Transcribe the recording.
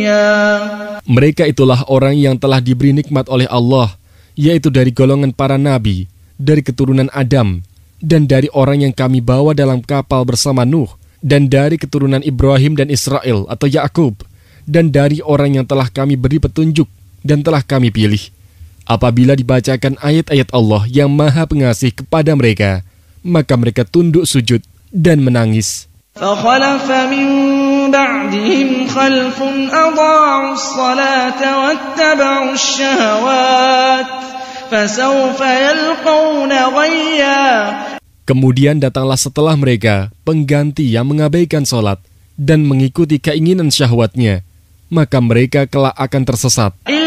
الدنيا. Mereka itulah orang yang telah diberi nikmat oleh Allah, yaitu dari golongan para nabi, dari keturunan Adam, dan dari orang yang kami bawa dalam kapal bersama Nuh, dan dari keturunan Ibrahim dan Israel atau Yakub, dan dari orang yang telah kami beri petunjuk dan telah kami pilih. Apabila dibacakan ayat-ayat Allah yang Maha Pengasih kepada mereka, maka mereka tunduk sujud dan menangis. فخلف من بعدهم خلف أضاعوا الصلاة واتبعوا الشهوات فسوف يلقون غيا. Kemudian datanglah setelah mereka pengganti yang mengabaikan sholat dan mengikuti keinginan syahwatnya, maka mereka kelak akan tersesat.